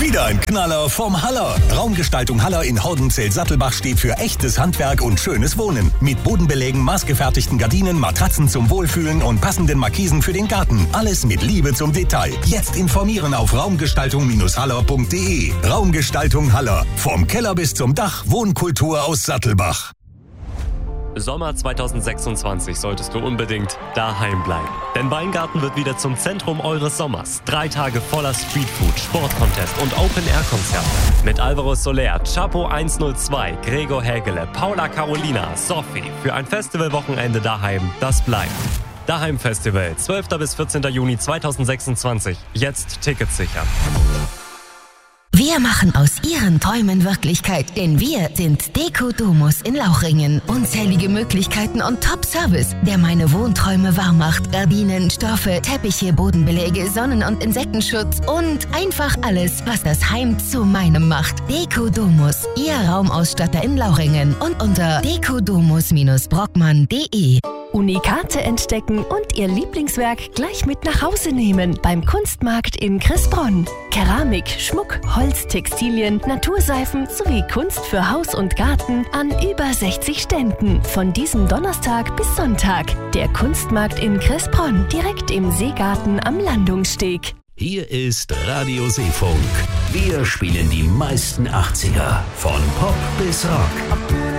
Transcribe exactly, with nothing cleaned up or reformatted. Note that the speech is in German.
Wieder ein Knaller vom Haller. Raumgestaltung Haller in Hordenzell-Sattelbach steht für echtes Handwerk und schönes Wohnen. Mit Bodenbelägen, maßgefertigten Gardinen, Matratzen zum Wohlfühlen und passenden Markisen für den Garten. Alles mit Liebe zum Detail. Jetzt informieren auf raumgestaltung haller punkt de. Raumgestaltung Haller. Vom Keller bis zum Dach. Wohnkultur aus Sattelbach. Sommer zweitausendsechsundzwanzig solltest du unbedingt daheim bleiben. Denn Weingarten wird wieder zum Zentrum eures Sommers. Drei Tage voller Streetfood, Sportcontest und Open-Air-Konzerte. Mit Alvaro Soler, Chapo hundertzwei, Gregor Hägele, Paula Carolina, Sophie. Für ein Festivalwochenende daheim, das bleibt. Daheim Festival, zwölfter bis vierzehnter Juni zweitausendsechsundzwanzig. Jetzt Tickets sichern. Wir machen aus Ihren Träumen Wirklichkeit, denn wir sind Deko Domus in Lauchringen. Unzählige Möglichkeiten und Top-Service, der meine Wohnträume wahr macht. Gardinen, Stoffe, Teppiche, Bodenbeläge, Sonnen- und Insektenschutz und einfach alles, was das Heim zu meinem macht. Deko Domus, Ihr Raumausstatter in Lauchringen und unter dekodomus brockmann punkt de. Unikate entdecken und Ihr Lieblingswerk gleich mit nach Hause nehmen beim Kunstmarkt in Cressbronn. Keramik, Schmuck, Holz, Textilien, Naturseifen sowie Kunst für Haus und Garten an über sechzig Ständen. Von diesem Donnerstag bis Sonntag. Der Kunstmarkt in Cressbronn, direkt im Seegarten am Landungssteg. Hier ist Radio Seefunk. Wir spielen die meisten achtziger, von Pop bis Rock.